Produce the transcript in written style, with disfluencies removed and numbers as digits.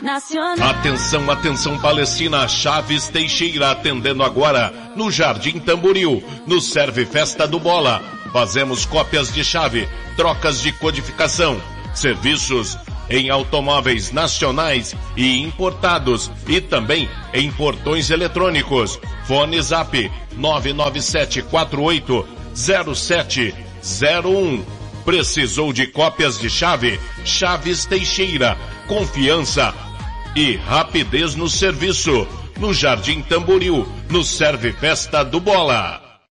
nacional. Atenção, atenção Palestina, Chaves Teixeira atendendo agora no Jardim Tamboril, no Serve Festa do Bola. Fazemos cópias de chave, trocas de codificação, serviços em automóveis nacionais e importados e também em portões eletrônicos. Fone Zap 997480701. Precisou de cópias de chave? Chaves Teixeira. Confiança e rapidez no serviço. No Jardim Tamboril, no Serve Festa do Bola.